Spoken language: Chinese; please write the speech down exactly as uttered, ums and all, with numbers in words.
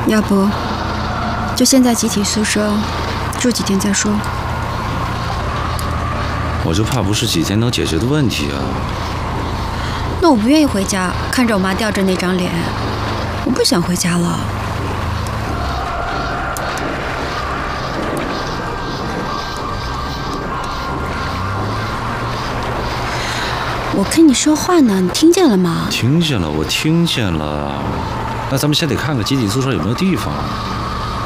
要不就先在集体宿舍住几天再说。 我就怕不是几天能解决的问题啊。 那我不愿意回家，看着我妈吊着那张脸，我不想回家了。我跟你说话呢，你听见了吗？ 听见了，我听见了。那咱们先得看看集体宿舍有没有地方。